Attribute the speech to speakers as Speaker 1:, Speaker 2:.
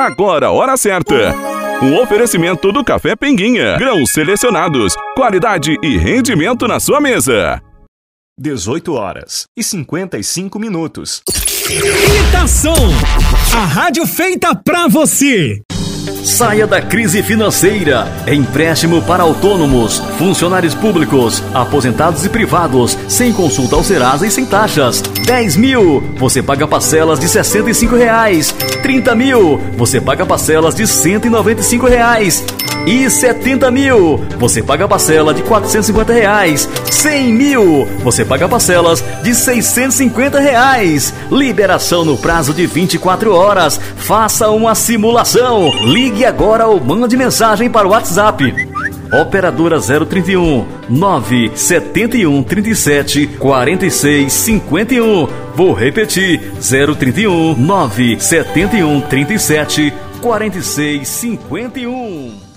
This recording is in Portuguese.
Speaker 1: agora a hora certa. Um oferecimento do Café Pinguinha. Grãos selecionados, qualidade e rendimento na sua mesa.
Speaker 2: 18h55.
Speaker 3: Itação, a rádio feita pra você.
Speaker 4: Saia da crise financeira. Empréstimo para autônomos, funcionários públicos, aposentados e privados, sem consulta ao Serasa e sem taxas. 10 mil, você paga parcelas de R$65. 30 mil, você paga parcelas de R$195. E 70 mil, você paga parcela de R$450. 100 mil, você paga parcelas de R$650. Liberação no prazo de 24 horas. Faça uma simulação. Ligue agora ou mande mensagem para o WhatsApp. Operadora 031 971 37 46 51. Vou repetir: 031 971 37 46 51.